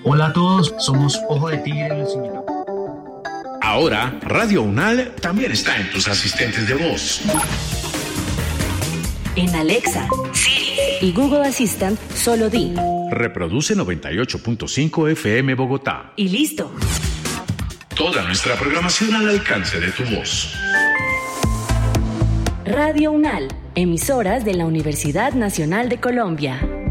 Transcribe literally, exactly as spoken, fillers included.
Hola a todos, somos Ojo de Tigre. Los invitamos. Ahora, Radio Unal también está en tus asistentes de voz. En Alexa, Siri y Google Assistant, solo di: reproduce noventa y ocho punto cinco F M Bogotá. Y listo. Toda nuestra programación al alcance de tu voz. Radio Unal, emisoras de la Universidad Nacional de Colombia.